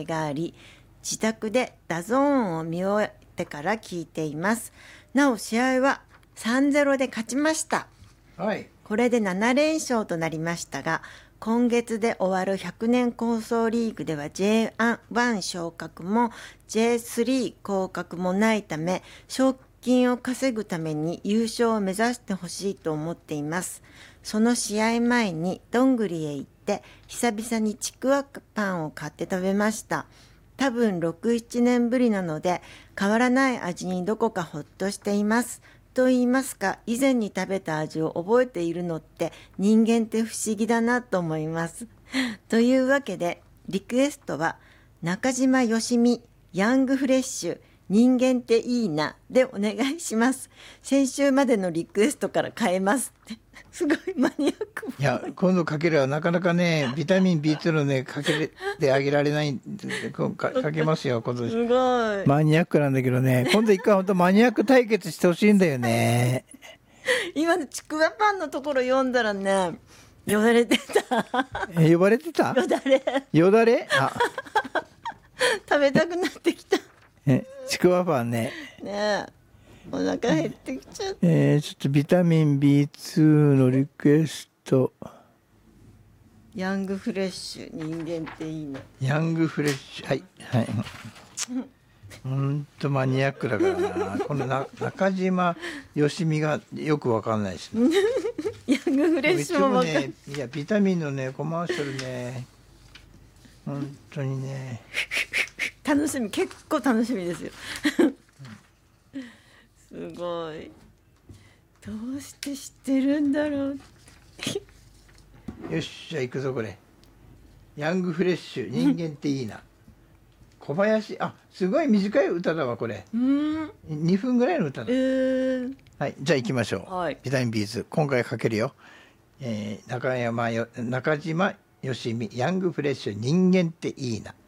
いがあり、自宅でダゾーンを見終えてから聞いています。なお試合は 3-0 で勝ちました。 はい。 これで7連勝となりましたが、今月で終わる100年構想リーグでは J1 昇格も J3 降格もないため、賞金を稼ぐために優勝を目指してほしいと思っています。その試合前にどんぐりへ行って久々にちくわパンを買って食べました。多分6、7年ぶりなので変わらない味にどこかほっとしています。と言いますか、以前に食べた味を覚えているのって人間って不思議だなと思います。というわけでリクエストは中島よしみヤングフレッシュ人間っていいなでお願いします。先週までのリクエストから変えますってすごいマニアック。 いや、今度かけるはなかなかね、ビタミン B2 のね、かけてあげられないんで、かけますよ、今度。 すごい。 マニアックなんだけどね、今度一回本当マニアック対決してほしいんだよね。 今のちくわパンのところ読んだらね、よだれてた。 呼ばれてた？ よだれ。 よだれ？あ、 食べたくなってきた。 ちくわパンね。 ねえ、お腹減ってきちゃった。 ちょっとビタミン B2 のリクエスト。 ヤングフレッシュ人間っていいな。 ヤングフレッシュ、はいはい。マニアックだからな。この中島よしみがよくわかんないし、ね。 ヤングフレッシュもわかんない。 いやビタミンのねコマーシャルね。本当にね。 楽しみ、結構楽しみですよ。すごい。どうして知ってるんだろう。 よし、じゃあ行くぞこれ。ヤングフレッシュ人間っていいな。小林、あ、すごい短い歌だわこれ。2分ぐらいの歌だ。はい、じゃあ行きましょう。 はい、 ビタミン B2 今回かけるよ。中島よしみヤングフレッシュ人間っていいな。